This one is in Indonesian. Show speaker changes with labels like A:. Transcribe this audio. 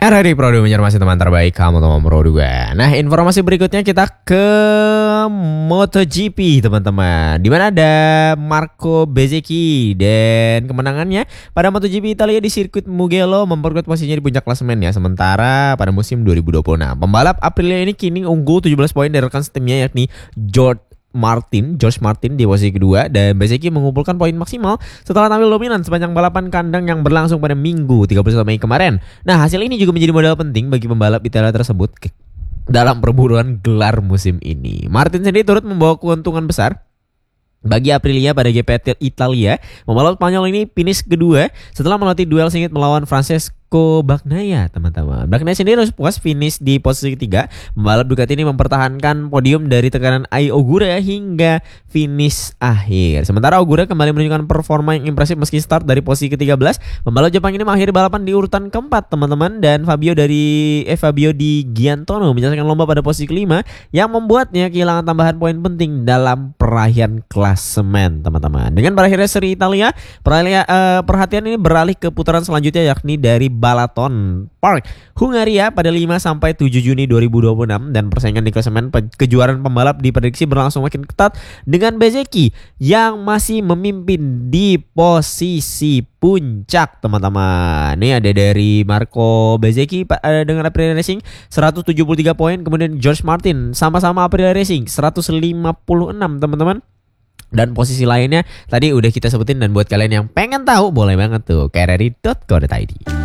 A: RRI Pro 2 masih teman terbaik kamu teman Pro 2. Nah, informasi berikutnya kita ke MotoGP teman-teman. Di mana ada Marco Bezzecchi dan kemenangannya pada MotoGP Italia di sirkuit Mugello memperkuat posisinya di puncak klasemen ya. Sementara pada musim 2026 pembalap Aprilia ini kini unggul 17 poin dari rekan setimnya yakni George Martin di posisi kedua, dan Bezzecchi mengumpulkan poin maksimal setelah tampil dominan sepanjang balapan kandang yang berlangsung pada Minggu 31 Mei kemarin. Nah, hasil ini juga menjadi modal penting bagi pembalap Italia tersebut dalam perburuan gelar musim ini. Martin sendiri turut membawa keuntungan besar bagi Aprilia pada GP Italia. Pembalap Spanyol ini finish kedua setelah melatih duel sengit melawan Francesco Bagnaia, teman-teman. Bagnaia sendiri harus puas finish di posisi ketiga. Pembalap Ducati ini mempertahankan podium dari tekanan Ai Ogura hingga finish akhir. Sementara Ogura kembali menunjukkan performa yang impresif meski start dari posisi ke-13. Pembalap Jepang ini mengakhiri balapan di urutan keempat, teman-teman, dan Fabio Di Giantono menyelesaikan lomba pada posisi kelima yang membuatnya kehilangan tambahan poin penting dalam perahian klasemen, teman-teman. Dengan berakhirnya seri Italia, perhatian ini beralih ke putaran selanjutnya yakni dari Balaton Park, Hungaria pada 5-7 Juni 2026, dan persaingan di klasemen kejuaraan pembalap diprediksi berlangsung makin ketat dengan Bezzecchi yang masih memimpin di posisi puncak, teman-teman. Ini ada dari Marco Bezzecchi dengan Aprilia Racing 173 poin, kemudian George Martin sama-sama Aprilia Racing 156, teman-teman. Dan posisi lainnya tadi udah kita sebutin, dan buat kalian yang pengen tahu boleh banget tuh ke rri.co.id.